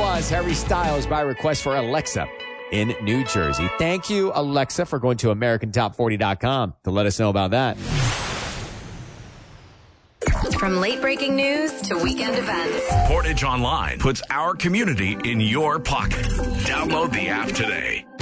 was Harry Styles by request for Alexa in New Jersey. Thank you, Alexa, for going to AmericanTop40.com to let us know about that. From late breaking news to weekend events, Portage Online puts our community in your pocket. Download the app today.